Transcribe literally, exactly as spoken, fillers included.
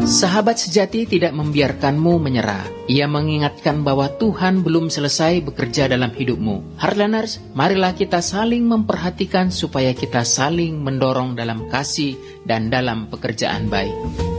Sahabat sejati tidak membiarkanmu menyerah. Ia mengingatkan bahwa Tuhan belum selesai bekerja dalam hidupmu. Heartlanders, marilah kita saling memperhatikan supaya kita saling mendorong dalam kasih dan dalam pekerjaan baik.